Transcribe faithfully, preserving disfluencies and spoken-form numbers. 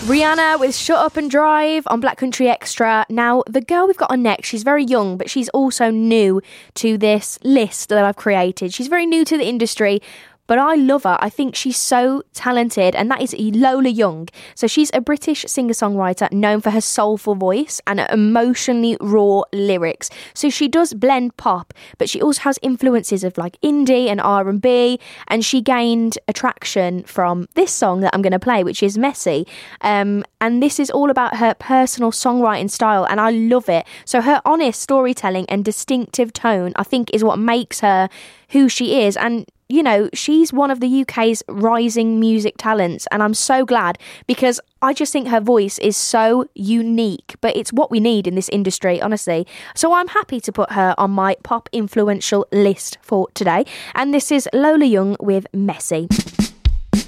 Rihanna with Shut Up and Drive on Black Country Extra. Now, the girl we've got on next, she's very young, but she's also new to this list that I've created. She's very new to the industry, but I love her. I think she's so talented, and that is Lola Young. So she's a British singer-songwriter known for her soulful voice and emotionally raw lyrics. So she does blend pop, but she also has influences of like indie and R and B, and she gained attraction from this song that I'm going to play, which is Messy. Um, and this is all about her personal songwriting style, and I love it. So her honest storytelling and distinctive tone, I think, is what makes her who she is. And you know, she's one of the U K's rising music talents, and I'm so glad because I just think her voice is so unique, but it's what we need in this industry, honestly. So I'm happy to put her on my pop influential list for today, and this is Lola Young with Messy.